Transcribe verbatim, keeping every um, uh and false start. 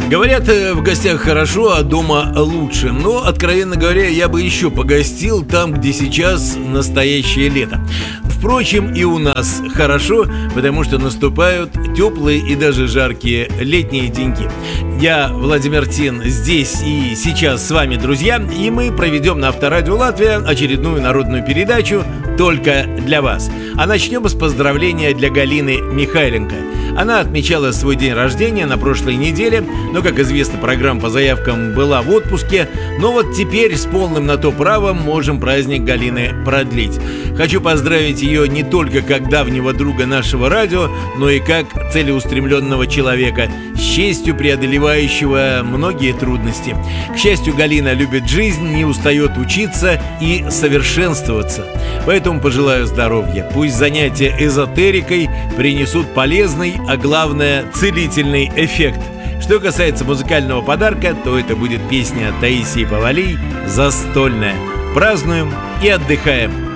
Говорят, в гостях хорошо, а дома лучше. Но, откровенно говоря, я бы еще погостил там, где сейчас настоящее лето. Впрочем, и у нас хорошо, потому что наступают теплые и даже жаркие летние деньки. Я, Владимир Тин, здесь и сейчас с вами, друзья, и мы проведем на Авторадио Латвия очередную народную передачу только для вас. А начнем с поздравления для Галины Михайленко. Она отмечала свой день рождения на прошлой неделе, но, как известно, программа по заявкам была в отпуске. Но вот теперь с полным на то правом можем праздник Галины продлить. Хочу поздравить ее не только как давнего друга нашего радио, но и как целеустремленного человека, с честью преодолевающего многие трудности. К счастью, Галина любит жизнь, не устает учиться и совершенствоваться. Поэтому пожелаю здоровья. Пусть занятия эзотерикой принесут полезный, а главное, целительный эффект. Что касается музыкального подарка, то это будет песня Таисии Повалий «Застольная». Празднуем и отдыхаем.